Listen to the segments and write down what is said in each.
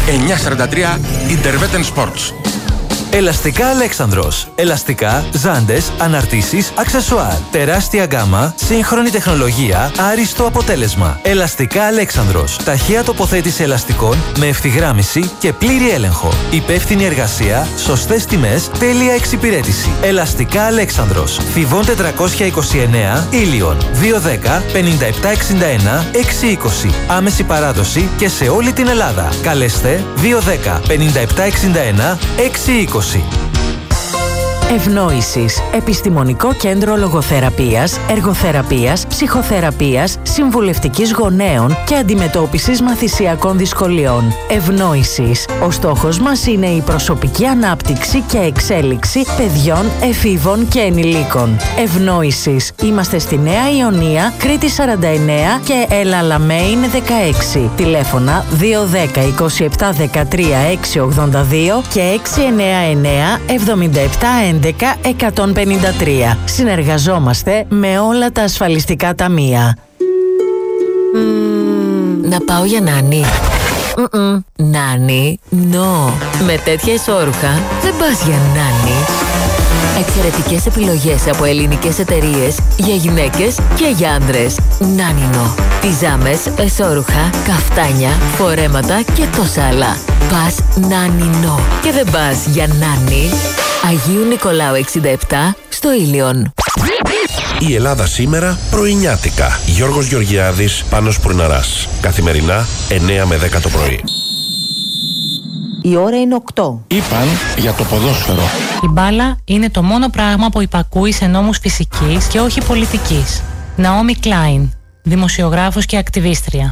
943 Interveten Sports. Ελαστικά Αλέξανδρος. Ελαστικά, ζάντες, αναρτήσεις, αξεσουάρ. Τεράστια γκάμα, σύγχρονη τεχνολογία, άριστο αποτέλεσμα. Ελαστικά Αλέξανδρος. Ταχεία τοποθέτηση ελαστικών με ευθυγράμμιση και πλήρη έλεγχο. Υπεύθυνη εργασία, σωστές τιμές, τέλεια εξυπηρέτηση. Ελαστικά Αλέξανδρος. Θηβών 429, Ήλιον. 210 5761 620. Άμεση παράδοση και σε όλη την Ελλάδα. Καλέστε 210 5761 620. Ευνόησης. Επιστημονικό κέντρο λογοθεραπείας, εργοθεραπείας, ψυχοθεραπείας, συμβουλευτικής γονέων και αντιμετώπισης μαθησιακών δυσκολιών. Ευνόησης. Ο στόχος μας είναι η προσωπική ανάπτυξη και εξέλιξη παιδιών, εφήβων και ενηλίκων. Ευνόησης. Είμαστε στη Νέα Ιωνία, Κρήτη 49 και Ελαλαμέιν 16. Τηλέφωνα 210 27 13 682 και 699 77 11 153. Συνεργαζόμαστε με όλα τα ασφαλιστικά ταμεία. Να πάω για νάνι. Νάνι, no. Με τέτοια ισόρουχα δεν πας για νάνι. Εξαιρετικές επιλογές από ελληνικές εταιρείες για γυναίκες και για άντρες. Νάνινο. Πιζάμες, εσώρουχα, καφτάνια, φορέματα και τόσα άλλα. Πας Νάνινο. Και δεν πας για νάνι. Αγίου Νικολάου 67 στο Ήλιον. Η Ελλάδα σήμερα πρωινιάτικα. Γιώργος Γεωργιάδης, Πάνος Πουρναράς. Καθημερινά 9 με 10 το πρωί. Η ώρα είναι 8. Είπαν για το ποδόσφαιρο. Η μπάλα είναι το μόνο πράγμα που υπακούει σε νόμους φυσικής και όχι πολιτικής. Ναόμι Κλάιν, δημοσιογράφος και ακτιβίστρια.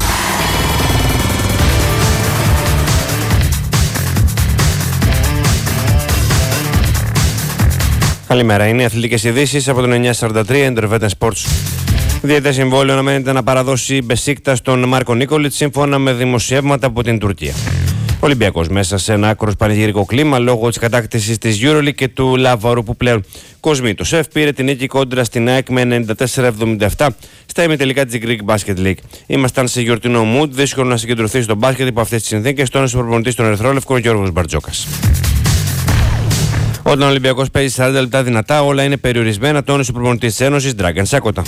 Καλημέρα, είναι οι αθλητικές ειδήσεις από τον 943 Interveten Sports. Διαιτές συμβόλαιο αναμένεται να παραδώσει Μπεσίκτα στον Μάρκο Νίκολιτς σύμφωνα με δημοσιεύματα από την Τουρκία. Ο Ολυμπιακός μέσα σε ένα άκρος πανηγυρικό κλίμα λόγω της κατάκτησης της EuroLeague και του Λάβαρου που πλέον κοσμεί. Το ΣΕΦ πήρε την νίκη κόντρα στην ΑΕΚ με 94-77 στα ημιτελικά της Greek Basket League. Ήμασταν σε γιορτινό mood, δύσκολο να συγκεντρωθεί στο μπάσκετ υπό αυτές τις συνθήκες, τόνισε ο προπονητής των Ερυθρόλευκων Γιώργος Μπαρτζόκας. Όταν ο Ολυμπιακός παίζει 40 λεπτά δυνατά, όλα είναι περιορισμένα, τόνισε ο προπονητής της Ένωσης Ντράγκαν Σάκοτα.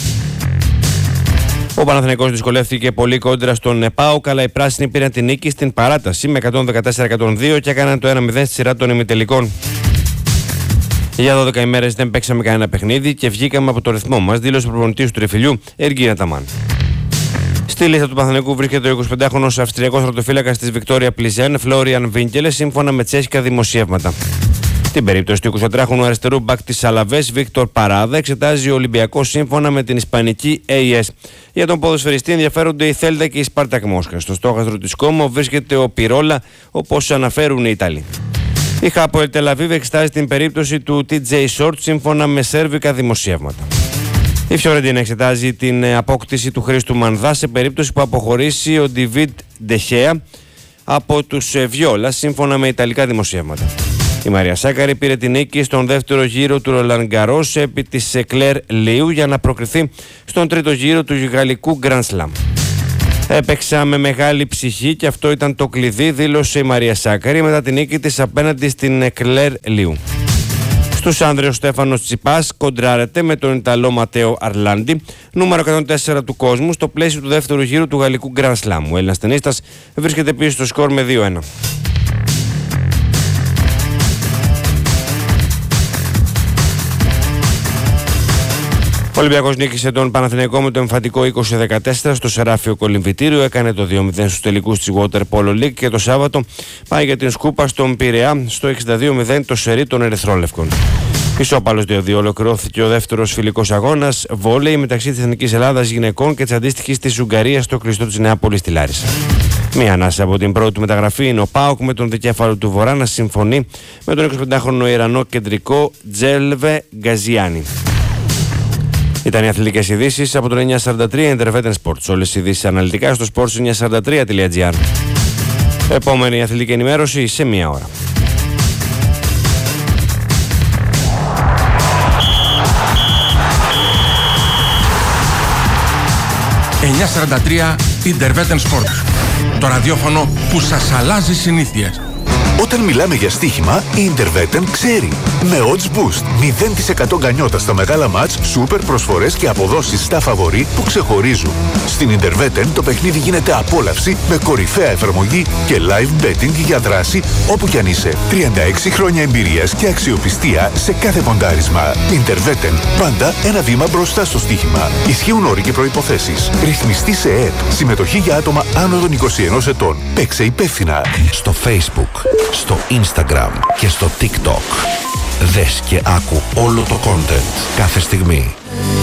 Ο Παναθηναϊκός δυσκολεύτηκε πολύ κόντρα στον ΠΑΟΚ, αλλά οι πράσινοι πήραν την νίκη στην παράταση με 114-102 και έκαναν το 1-0 στη σειρά των ημιτελικών. Για 12 ημέρες δεν παίξαμε κανένα παιχνίδι και βγήκαμε από το ρυθμό μας, δήλωσε ο προπονητής του Τριφυλιού Εργίνα Αταμάν. Στη λίστα του Παναθηναϊκού βρίσκεται ο 25χρονος Αυστριακός χαρτοφύλακας της Βικτόρια Πλιζέν, Φλόριαν Βίνκελε, σύμφωνα με τσέχικα δημοσιεύματα. Την περίπτωση του 23χρονου αριστερού μπακ της Αλαβές, Βίκτορ Παράδα, εξετάζει ο Ολυμπιακός σύμφωνα με την ισπανική AES. Για τον ποδοσφαιριστή ενδιαφέρονται η Θέλτα και η Σπάρτακ Μόσχα. Στο στόχαστρο της Κόμο βρίσκεται ο Πιρόλα, όπως αναφέρουν οι Ιταλοί. Η Χάποελ Τελαβίβ εξετάζει την περίπτωση του TJ Short σύμφωνα με σέρβικα δημοσιεύματα. Η Φιωρεντίνα εξετάζει την απόκτηση του Χρήστου Μανδά σε περίπτωση που αποχωρήσει ο Ντιβίτ Ντεχέα από τους Βιόλα σύμφωνα με ιταλικά δημοσιεύματα. Η Μαρία Σάκαρη πήρε την νίκη στον δεύτερο γύρο του Ρολάν Γκαρός επί της Κλέρ Λίου για να προκριθεί στον τρίτο γύρο του γαλλικού Grand Slam. Έπαιξα με μεγάλη ψυχή και αυτό ήταν το κλειδί, δήλωσε η Μαρία Σάκαρη μετά την νίκη της απέναντι στην Κλέρ Λίου. Στους άνδρες ο Στέφανος Τσιπάς κοντράρεται με τον Ιταλό Ματέο Αρλάντι, νούμερο 104 του κόσμου, στο πλαίσιο του δεύτερου γύρου του γαλλικού Grand Slam. Ο Έλληνας τενίστας βρίσκεται πίσω στο σκορ με 2-1. Ο Ολυμπιακός νίκησε τον Παναθηναϊκό με το εμφαντικό 20-14 στο Σεράφιο Κολυμβητήριο, έκανε το 2-0 στους τελικούς της Water Polo League και το Σάββατο πάει για την σκούπα στον Πειραιά στο 62-0 το σερί των Ερυθρόλευκων. Ισόπαλος 2-2 ολοκληρώθηκε ο δεύτερος φιλικός αγώνας βόλεϊ μεταξύ της Εθνικής Ελλάδας γυναικών και της αντίστοιχης της Ουγγαρίας στο κλειστό της Νεάπολης στη Λάρισα. Μία ανάσα από την πρώτη μεταγραφή είναι ο ΠΑΟΚ με τον δικέφαλο του Βορρά να συμφωνεί με τον 25χρονο Ιρανό κεντρικό Τζέλβε Γκαζιάνι. Ήταν οι αθλητικές ειδήσεις από το 943 Interveten Sports. Όλες οι ειδήσεις αναλυτικά στο sports943.gr. Επόμενη αθλητική ενημέρωση σε μία ώρα. «943 Interveten Sports». Το ραδιόφωνο που σας αλλάζει συνήθειες. Όταν μιλάμε για στοίχημα, η Interveten ξέρει. Με Odds Boost, 0% γκανιότα στα μεγάλα μάτς, σούπερ προσφορές και αποδόσεις στα φαβορί που ξεχωρίζουν. Στην Interveten το παιχνίδι γίνεται απόλαυση με κορυφαία εφαρμογή και live betting για δράση όπου κι αν είσαι. 36 χρόνια εμπειρίας και αξιοπιστία σε κάθε ποντάρισμα. Interveten, πάντα ένα βήμα μπροστά στο στοίχημα. Ισχύουν όροι και προϋποθέσεις. Ρυθμιστή σε ΕΕΠ. Συμμετοχή για άτομα άνω των 21 ετών. Παίξε υπεύθυνα. Στο Facebook, στο Instagram και στο TikTok. Δες και άκου όλο το content κάθε στιγμή.